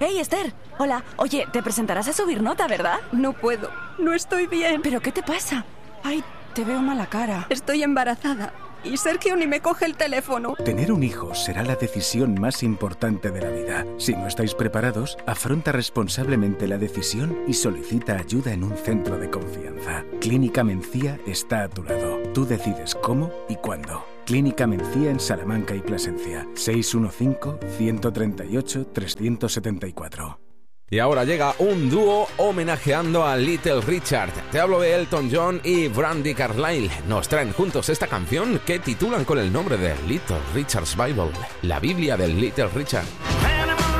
Hey, Esther. Hola. Oye, te presentarás a subir nota, ¿verdad? No puedo. No estoy bien. ¿Pero qué te pasa? Ay, te veo mala cara. Estoy embarazada. Y Sergio ni me coge el teléfono. Tener un hijo será la decisión más importante de la vida. Si no estáis preparados, afronta responsablemente la decisión y solicita ayuda en un centro de confianza. Clínica Mencía está a tu lado. Tú decides cómo y cuándo. Clínica Mencía en Salamanca y Plasencia. 615-138-374. Y ahora llega un dúo homenajeando a Little Richard. Te hablo de Elton John y Brandi Carlile. Nos traen juntos esta canción que titulan con el nombre de Little Richard's Bible, la Biblia del Little Richard.